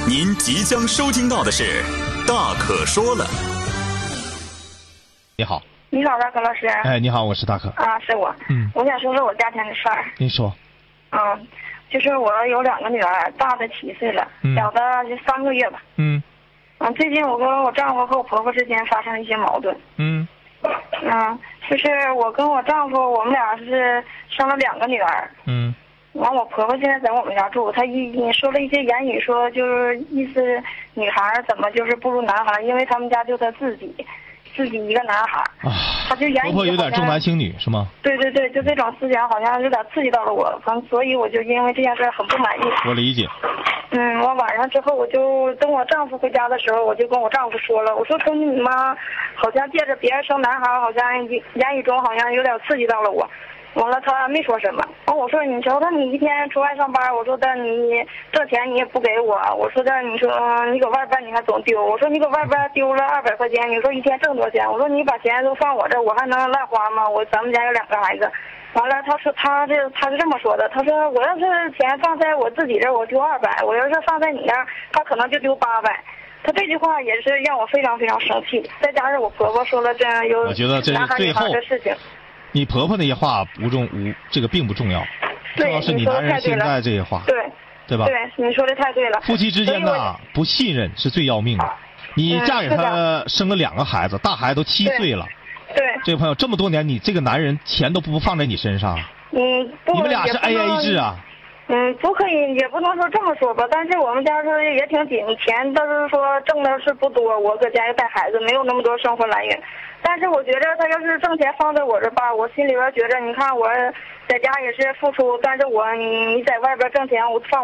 您即将收听到的是《大可说了》。 你好。 你好，大可老师。 哎，你好，我是大可。 啊，是我。我想说说我家庭的事儿。 您说。 就是我有2个女儿，大的7岁了，小的就3个月吧。最近我跟我丈夫和我婆婆之间发生了一些矛盾。就是我跟我丈夫，我们俩是生了2个女儿。完，我婆婆现在在我们家住，她说了一些言语，说就是意思女孩怎么就是不如男孩，因为他们家就她自己一个男孩。她就言语婆婆有点重男轻女是吗？ 对，就这种思想好像有点刺激到了我，所以我就因为这件事很不满意。 我理解。 我晚上之后，我就等我丈夫回家的时候，我就跟我丈夫说了，我说从你妈好像借着别人生男孩，好像言语中好像有点刺激到了我。完了，他没说什么。我说你瞅瞅，你一天出外上班，我说的你挣钱你也不给我，我说的你说你搁外边你还总丢，我说你搁外边丢了200块钱，你说一天挣多少钱？我说你把钱都放我这，我还能乱花吗？咱们家有2个孩子。完了，他说他是这么说的，他说我要是钱放在我自己这，我丢200，我要是放在你那儿，他可能就丢800。他这句话也是让我非常非常生气，再加上我婆婆说了这样有男孩女孩的事情。 你婆婆那些话这个并不重要，重要是你男人现在这些话，对吧？ 对，你说的太对了。 夫妻之间呢，不信任是最要命的。你嫁给他生了2个孩子，大孩子都7岁了。 对， 这位朋友，这么多年你这个男人钱都不放在你身上。你们俩是 AA 制啊？ 不可以，也不能说这么说吧，但是我们家说也挺紧，钱倒是说挣的是不多，我搁家又带孩子，没有那么多生活来源。但是我觉得他要是挣钱放在我这吧，我心里边觉着，你看我在家也是付出，但是你在外边挣钱，我放